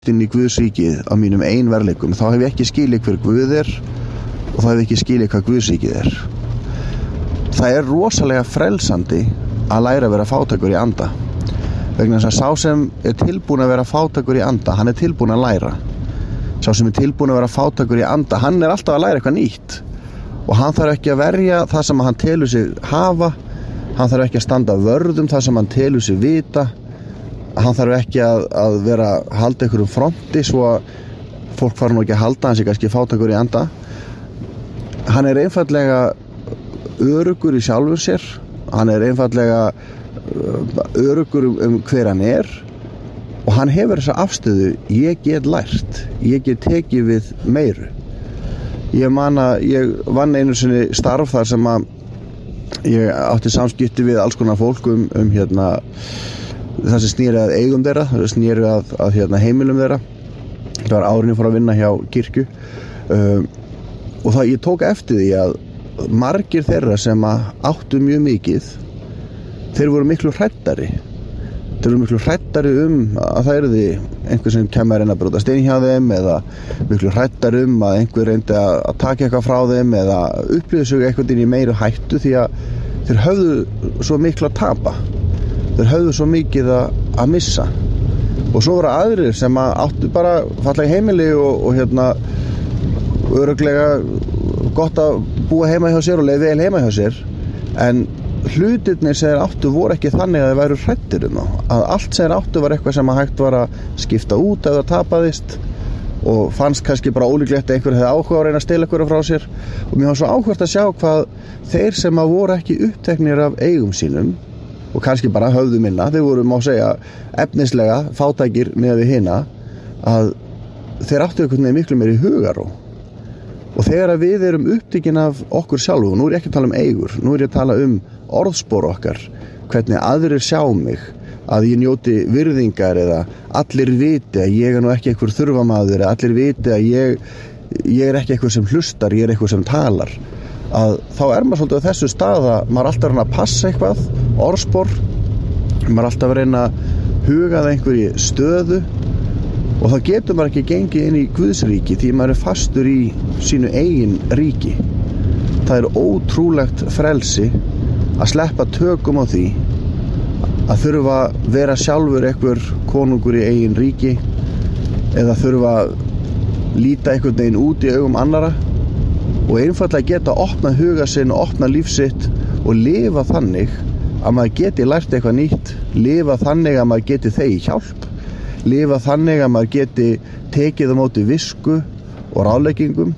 inn í Guðsríkið á mínum eigin verðleikum, þá hef ég ekki skilið hver Guð er og þá hef ég ekki skilið hvað Guðsríkið er. Það er rosalega frelsandi að læra að vera fátækur í anda. Vegna þess að sá sem er tilbúin að vera fátækur í anda, hann er tilbúin að læra. Sá sem er tilbúin að vera fátækur í anda, hann er alltaf að læra eitthvað nýtt. Og hann þarf ekki að verja það sem hann telur sig hafa, hann þarf ekki að standa vörð það sem hann telur sig vita, hann þarf ekki að vera að halda einhverjum fronti svo að fólk fara nú ekki að halda hans kannski fátækur í anda. Hann er einfaldlega öruggur í sjálfur sér, hann er einfaldlega öruggur hver hann er og hann hefur þessa afstöðu: ég get lært, ég get tekið við meiru. Ég man að ég vann einu sinni starf þar sem að ég átti samskipti við alls konar fólk það sem snýri að eigum þeirra, það snýri að heimilum þeirra. Það var árinu fór að vinna hjá kirkju og ég tók eftir því að margir þeirra sem áttu mjög mikið, þeir voru miklu hræddari. Þeir voru miklu hræddari að það yrði einhver sem kemur að reyna að brjóta stein hjá þeim, eða miklu hræddari að einhver reyndi að taka eitthvað frá þeim eða upplifa sig eitthvað inn í meiri hættu, því að þeir höfðu svo miklu að tapa. Þeir höfðu svo mikið að missa. Og svo voru aðrir sem áttu bara fallega heimili og örugglega gott að búa heima hjá sér og leið vel heima hjá sér, en hlutirnir sem þeir áttu voru ekki þannig að þeir væru hræddir þá. Að allt sem þeir áttu var eitthvað sem hægt var að skipta út ef það tapaðist, og fannst kannski bara ólíklegt að einhver hefði áhuga að reyna að stela einhverju frá sér. Og mér var svo áhugavert að sjá hvað þeir sem voru ekki uppteknir af eigum sínum og kannski bara höfðu minna, þeir voru, má segja, efnislega fátækir með við hina, að þeir áttu einhvern veginn miklu meiri hugarró. Og þegar við erum upptekin af okkur sjálfu, nú er ég ekki að tala um eigur, nú er ég að tala um orðspor okkar, hvernig aðrir sjá mig, að ég njóti virðingar, eða allir viti að ég er nú ekki einhver þurfamaður, eða allir viti að ég er ekki einhver sem hlustar, ég er einhver sem talar, að þá er maður svolítið á þessu stað að maður er alltaf að reyna að passa eitthvað, orðspor, maður er alltaf að reyna að huga að einhverju stöðu, og þá getur maður ekki gengið inn í Guðsríki því maður er fastur í sínu eigin ríki. Það er ótrúlegt frelsi að sleppa tökum á því að þurfa að vera sjálfur einhver konungur í eigin ríki, eða þurfa að líta einhvern veginn út í augum annara, og einfaldlega geta opna huga sinn og opna líf sitt og lifa þannig að maður geti lært eitthvað nýtt, lifa þannig að maður geti þegi hjálp, lifa þannig að maður geti tekið á móti visku og ráðleggingum.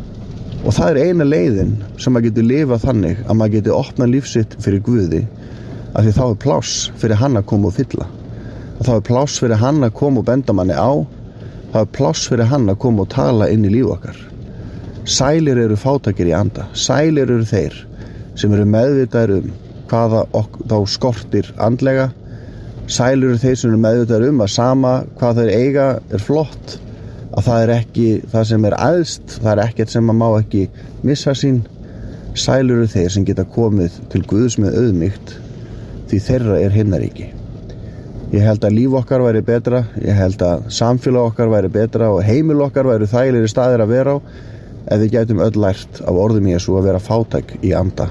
Og það er eina leiðin sem maður getur lifað þannig að maður geti opna líf sitt fyrir Guði, af því þá er pláss fyrir hann að koma og fylla, og þá er pláss fyrir hann að koma og benda manni á, þá er pláss fyrir hann að koma og tala inn í líf okkar. Sælir eru fátækir í anda, sælir eru þeir sem eru meðvitaðir hvaða þá skortir andlega, sælir eru þeir sem eru meðvitaðir að sama hvað þeir eiga er flott, að það er ekki það sem er æðst, það er ekkert sem maður má ekki missa sín. Sælir eru þeir sem geta komið til Guðs með auðmýkt, því þeirra er himnaríki. Ég held að líf okkar væri betra, ég held að samfélag okkar væri betra og heimil okkar væri þægilegri staðir að vera á, ef við gætum öll lært af orðum Jesú að vera fátæk í anda.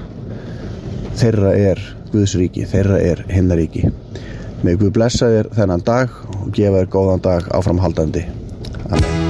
Þeirra er Guðs ríki, þeirra er himnaríki. Megi Guð blessa þér þennan dag og gefa þér góðan dag áframhaldandi. Amen.